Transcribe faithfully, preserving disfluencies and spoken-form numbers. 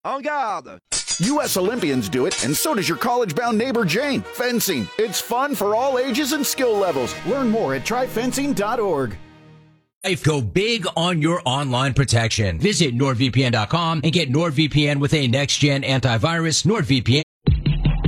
En garde! U S Olympians do it, and so does your college-bound neighbor Jane. Fencing. It's fun for all ages and skill levels. Learn more at try fencing dot org. Go big on your online protection. Visit nord v p n dot com and get NordVPN with a next-gen antivirus. NordVPN.